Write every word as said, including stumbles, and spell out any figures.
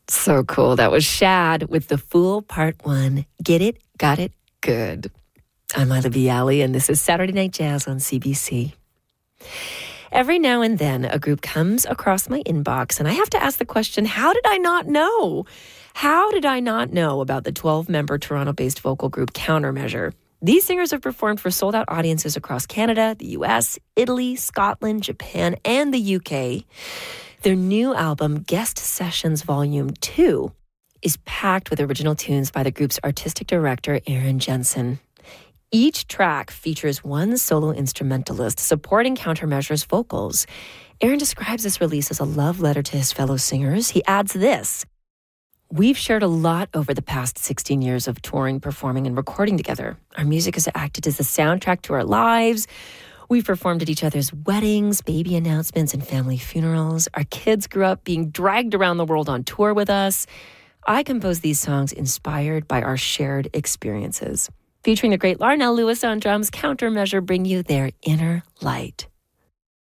So cool. That was Shad with The Fool Part one. Get it, got it, good. I'm Ila Viali, and this is Saturday Night Jazz on C B C. Every now and then, a group comes across my inbox, and I have to ask the question, how did I not know? How did I not know about the twelve-member Toronto-based vocal group Countermeasure? These singers have performed for sold-out audiences across Canada, the U S, Italy, Scotland, Japan, and the U K. Their new album, Guest Sessions Volume two, is packed with original tunes by the group's artistic director, Aaron Jensen. Each track features one solo instrumentalist supporting Countermeasure's vocals. Aaron describes this release as a love letter to his fellow singers. He adds this: "We've shared a lot over the past sixteen years of touring, performing, and recording together. Our music has acted as the soundtrack to our lives. We've performed at each other's weddings, baby announcements, and family funerals. Our kids grew up being dragged around the world on tour with us. I composed these songs inspired by our shared experiences." Featuring the great Larnell Lewis on drums, Countermeasure bring you their inner light.